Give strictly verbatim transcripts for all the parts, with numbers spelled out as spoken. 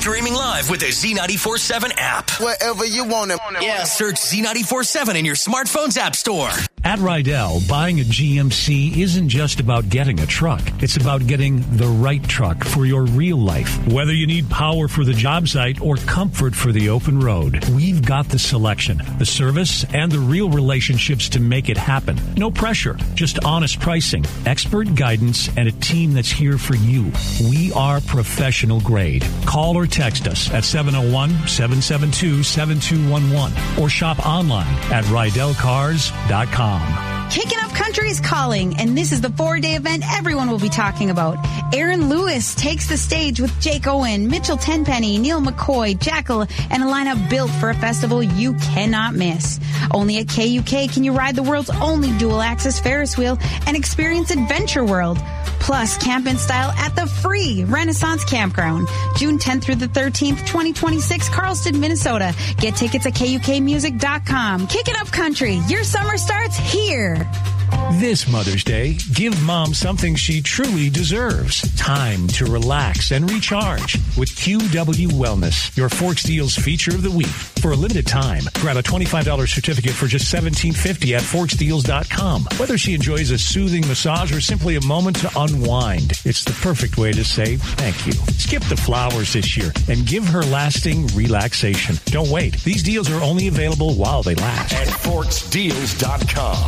streaming live with the Z ninety-four seven app. Wherever you want it. Yeah, search Z ninety-four seven in your smartphone's app store. At Rydell, buying a G M C isn't just about getting a truck. It's about getting the right truck for your real life. Whether you need power for the job site or comfort for the open road, we've got the selection, the service, and the real relationships to make it happen. No pressure, just honest pricing, expert guidance, and a team that's here for you. We are professional grade. Call or text us at seven oh one, seven seven two, seven two one one or shop online at rydell cars dot com. Kicking Up Country is calling, and this is the four-day event everyone will be talking about. Aaron Lewis takes the stage with Jake Owen, Mitchell Tenpenny, Neil McCoy, Jackal, and a lineup built for a festival you cannot miss. Only at K U K can you ride the world's only dual-axis Ferris wheel and experience Adventure World. Plus, camp in style at the free Renaissance Campground. June tenth through the thirteenth, twenty twenty-six, Carlston, Minnesota. Get tickets at K U K music dot com. Kick it up, country. Your summer starts here. This Mother's Day, give Mom something she truly deserves. Time to relax and recharge with Q W Wellness, your Forks Deals feature of the week. For a limited time, grab a twenty-five dollars certificate for just seventeen fifty at forks deals dot com. Whether she enjoys a soothing massage or simply a moment to unwind, it's the perfect way to say thank you. Skip the flowers this year and give her lasting relaxation. Don't wait. These deals are only available while they last. At forks deals dot com.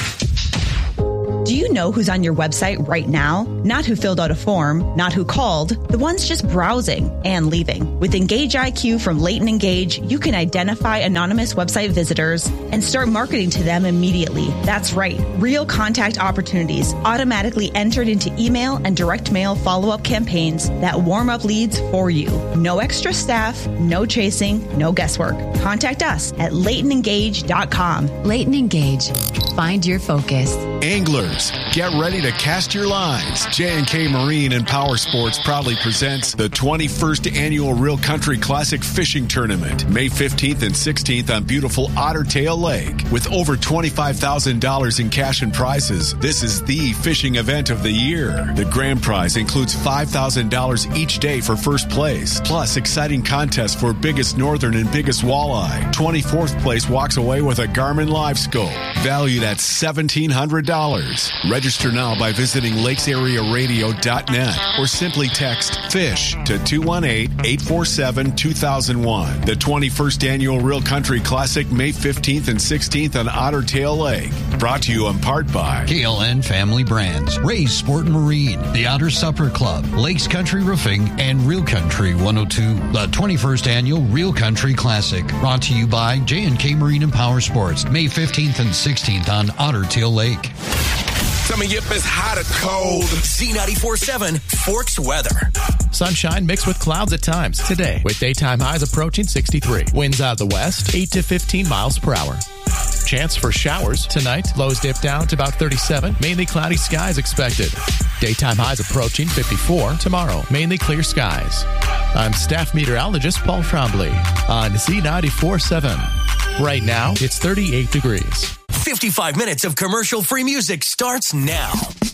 Do you know who's on your website right now? Not who filled out a form, not who called, the ones just browsing and leaving. With Engage I Q from Leighton Engage, you can identify anonymous website visitors and start marketing to them immediately. That's right. Real contact opportunities automatically entered into email and direct mail follow-up campaigns that warm up leads for you. No extra staff, no chasing, no guesswork. Contact us at leighton engage dot com. Leighton Engage. Find your focus. Anglers, get ready to cast your lines. J and K Marine and Power Sports proudly presents the twenty-first Annual Real Country Classic Fishing Tournament, May fifteenth and sixteenth on beautiful Otter Tail Lake. With over twenty-five thousand dollars in cash and prizes, this is the fishing event of the year. The grand prize includes five thousand dollars each day for first place, plus exciting contests for biggest northern and biggest walleye. twenty-fourth place walks away with a Garmin Live Scope, valued at seventeen hundred dollars. Register now by visiting lakes area radio dot net or simply text FISH to two one eight, eight four seven, two thousand one. The twenty-first Annual Real Country Classic, May fifteenth and sixteenth on Otter Tail Lake. Brought to you in part by K L N Family Brands, Ray's Sport and Marine, the Otter Supper Club, Lakes Country Roofing, and Real Country one oh two. The twenty-first Annual Real Country Classic, brought to you by J and K Marine and Power Sports, May fifteenth and sixteenth on Otter Tail Lake. Tell me if it's hot or cold. Z ninety-four seven Forks weather. Sunshine mixed with clouds at times today, with daytime highs approaching sixty-three. Winds out of the west, eight to fifteen miles per hour. Chance for showers tonight. Lows dip down to about thirty-seven. Mainly cloudy skies expected. Daytime highs approaching fifty-four. Tomorrow, mainly clear skies. I'm staff meteorologist Paul Trombley on Z ninety-four seven. Right now, it's thirty-eight degrees. fifty-five minutes of commercial-free music starts now.